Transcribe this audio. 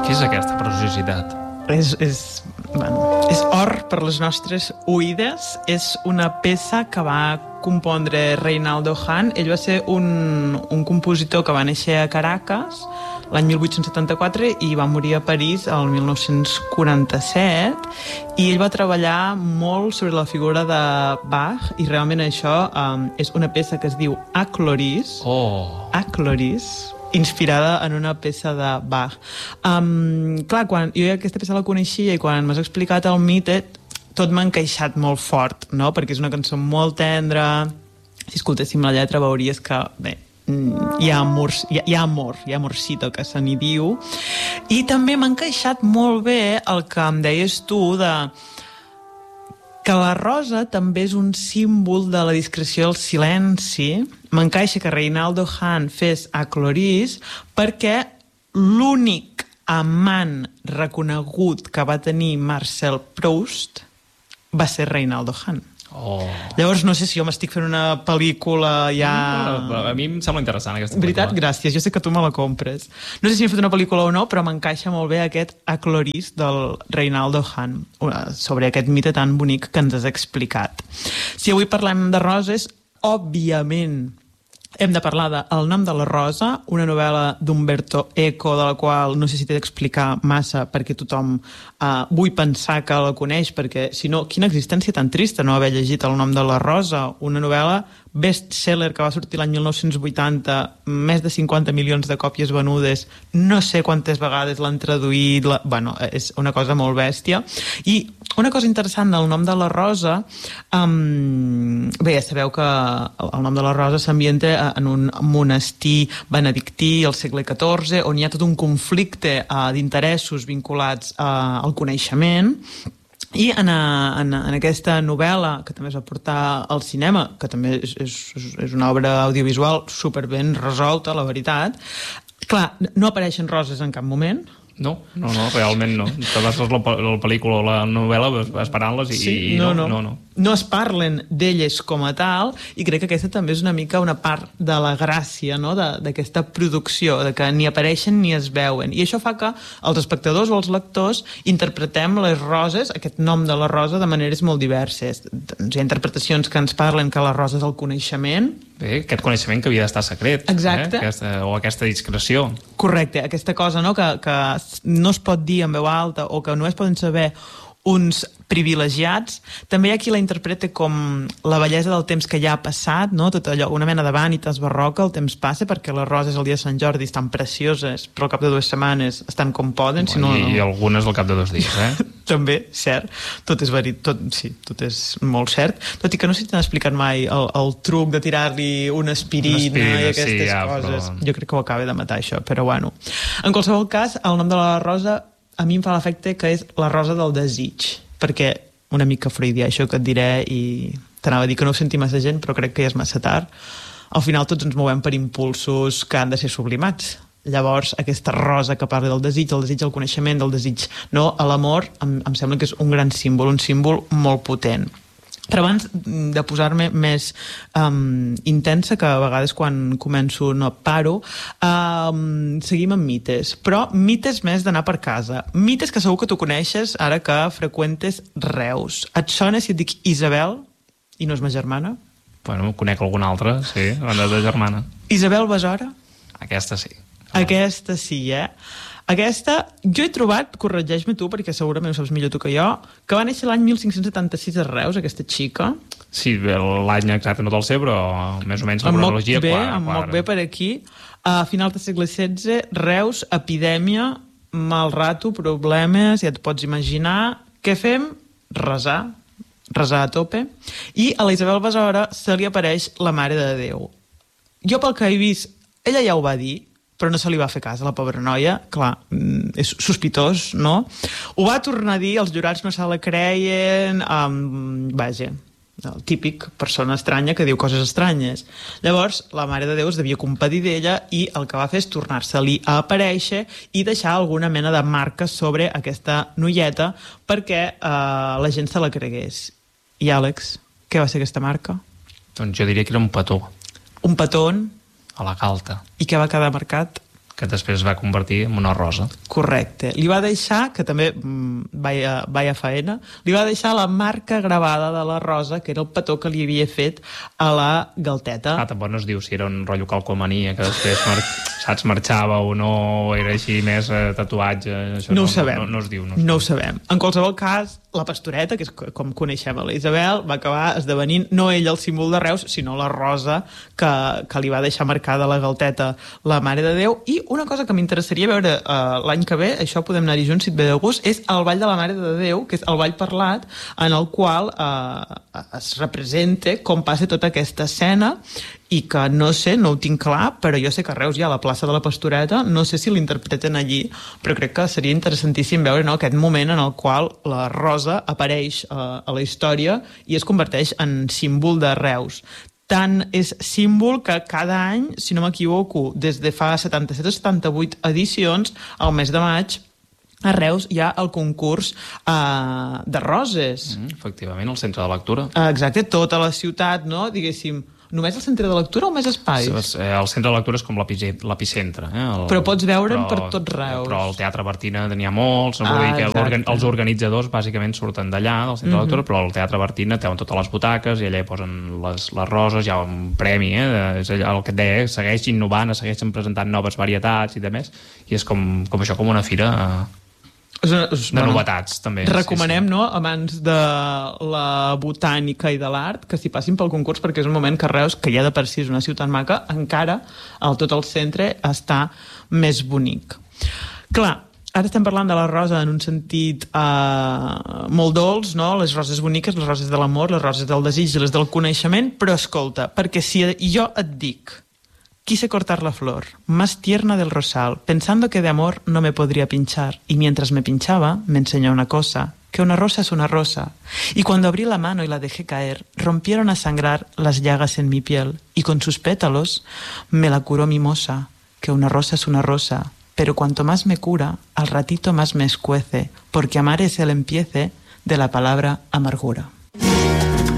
Què és aquesta preciositat? És or per les nostres oïdes. És una peça que va compondre Reynaldo Hahn. Ell va ser un compositor que va néixer a Caracas l'any 1874 i va morir a París el 1947, i ell va treballar molt sobre la figura de Bach, i realment això és una peça que es diu Acloris. Acloris, inspirada en una peça de Bach. Clar, quan jo aquesta peça la coneixia i quan m'has explicat el mite, tot m'ha encaixat molt fort, no? Perquè és una cançó molt tendra. Si escoltéssim la lletra veuries que, bé, hi ha amorcito, que se n'hi diu. I també m'ha encaixat molt bé el que em deies tu de que la rosa també és un símbol de la discreció i el silenci. M'encaixa que Reynaldo Hahn fes Acloris perquè l'únic amant reconegut que va tenir Marcel Proust va ser Reynaldo Hahn. Llavors no sé si jo m'estic fent una pel·lícula ja... A mi em sembla interessant aquesta veritat? Gràcies, jo sé que tu me la compres. No sé si m'he fet una pel·lícula o no, però m'encaixa molt bé aquest Acloris del Reynaldo Hahn sobre aquest mite tan bonic que ens has explicat. Si avui parlem de roses, òbviament hem de parlar de El nom de la rosa, una novel·la d'Umberto Eco, de la qual no sé si t'he d'explicar massa perquè tothom vull pensar que la coneix, perquè si no, quina existència tan trista no haver llegit El nom de la rosa, una novel·la best-seller que va sortir l'any 1980, més de 50 milions de còpies venudes, no sé quantes vegades l'han traduït, bueno, és una cosa molt bèstia. I una cosa interessant del nom de la rosa, bé, ja sabeu que el nom de la rosa s'ambienta en un monestir benedictí al segle XIV, on hi ha tot un conflicte d'interessos vinculats al coneixement. I en aquesta novel·la, que també es va portar al cinema, que també és una obra audiovisual superben resolta, la veritat, clar, no apareixen roses en cap moment. No, realment no. Te vas la pel·lícula o la novel·la esperant-les i no. No es parlen d'elles com a tal, i crec que aquesta també és una mica una part de la gràcia, no?, d'aquesta producció, de que ni apareixen ni es veuen. I això fa que els espectadors o els lectors interpretem les roses, aquest nom de la rosa, de maneres molt diverses. Hi ha interpretacions que ens parlen que la rosa és el coneixement. Bé, aquest coneixement que havia d'estar secret. Exacte. O aquesta discreció. Correcte, aquesta cosa, no?, que no es pot dir en veu alta o que només poden saber uns privilegiats. També hi ha qui la interpreta com la bellesa del temps que ja ha passat, no? Tot allò, una mena de vanitas barroca, el temps passa, perquè les roses el dia de Sant Jordi estan precioses, però al cap de 2 setmanes estan com poden. Si no, I algunes al cap de 2 dies, També, cert. Tot és veritat, tot és molt cert. Tot i que no sé si t'han explicat mai el truc de tirar-li una aspirina i aquestes coses. Però... Jo crec que ho acaba de matar, això, però bueno. En qualsevol cas, el nom de la rosa a mi em fa l'efecte que és la rosa del desig, perquè una mica freudià, això que et diré, i t'anava a dir que no ho senti massa gent, però crec que ja és massa tard. Al final tots ens movem per impulsos que han de ser sublimats. Llavors, aquesta rosa que parla del desig, el coneixement, del desig, no, a l'amor, em sembla que és un gran símbol, un símbol molt potent. Però abans de posar-me més intensa, que a vegades quan començo no paro, seguim amb mites. Però mites més d'anar per casa. Mites que segur que tu coneixes ara que freqüentes Reus. Et sona si et dic Isabel i no és ma germana? Bueno, conec alguna altra, sí, banda de germana. Isabel Besora? Aquesta sí. Aquesta sí, Aquesta, jo he trobat, corregeix-me tu, perquè segurament ho saps millor tu que jo, que va néixer l'any 1576 a Reus, aquesta xica. Sí, l'any exacte no te'l sé, però més o menys la cronologia... Em moc bé per aquí. A finals del segle XVI, Reus, epidèmia, mal rato, problemes, ja et pots imaginar. Què fem? Resar a tope. I a la Isabel Besora se li apareix la Mare de Déu. Jo, pel que he vist, ella ja ho va dir, però no se li va fer cas a la pobra noia. Clar, és sospitós, no? Ho va tornar a dir, els jurats no se la creien, vaja, el típic persona estranya que diu coses estranyes. Llavors, la Mare de Déu es devia compadir d'ella i el que va fer és tornar-se-li a aparèixer i deixar alguna mena de marca sobre aquesta noieta perquè la gent se la cregués. I Àlex, què va ser aquesta marca? Doncs jo diria que era un petó. Un petó on? A la galta. I què va quedar marcat? que després va convertir en una rosa. Correcte. Li va deixar, que també, vaya faena, li va deixar la marca gravada de la rosa, que era el petó que li havia fet a la galteta. Tampoc no es diu si era un rotllo calcomania, que després marxava o no, era així més tatuatge. Això no ho sabem. No es diu. No ho sabem. En qualsevol cas, la pastoreta, que és com coneixem a la Isabel, va acabar esdevenint no ell el símbol de Reus, sinó la rosa que li va deixar marcada la galteta la Mare de Déu. I una cosa que m'interessaria veure l'any que ve, això podem anar-hi junts si et ve de gust, és el Ball de la Mare de Déu, que és el ball parlat, en el qual es representa com passa tota aquesta escena, i que no sé, no ho tinc clar, però jo sé que a Reus hi ha la plaça de la Pastoreta, no sé si l'interpreten allí, però crec que seria interessantíssim veure aquest moment en el qual la rosa apareix a la història i es converteix en símbol de Reus. Tant és símbol que cada any, si no m'equivoco, des de fa 77 o 78 edicions, al mes de maig, a Reus hi ha el concurs de roses. Efectivament, al centre de lectura. Exacte, tota la ciutat, no? Diguéssim, només al centre de lectura o més espais? El centre de lectura és com l'epicentre. Però pots veure'n per tot Reus. Però al Teatre Bertina tenia molts, no vull dir que els organitzadors bàsicament surten d'allà, del centre de lectura, però al Teatre Bertina teuen totes les butaques i allà hi posen les roses, hi ha un premi, és el que et deia, segueix innovant, segueixen presentant noves varietats i de més, i és com això, com una fira de novetats, també. Recomanem, no?, amants de la botànica i de l'art, que s'hi passin pel concurs, perquè és un moment que Reus, que ja de per si és una ciutat maca, encara tot el centre està més bonic. Clar, ara estem parlant de la rosa en un sentit molt dolç, no? Les roses boniques, les roses de l'amor, les roses del desig i les del coneixement, però escolta, perquè si jo et dic quise cortar la flor, más tierna del rosal, pensando que de amor no me podría pinchar, y mientras me pinchaba, me enseñó una cosa, que una rosa es una rosa. Y cuando abrí la mano y la dejé caer, rompieron a sangrar las llagas en mi piel, y con sus pétalos me la curó mimosa, que una rosa es una rosa, pero cuanto más me cura, al ratito más me escuece, porque amar es el empiece de la palabra amargura.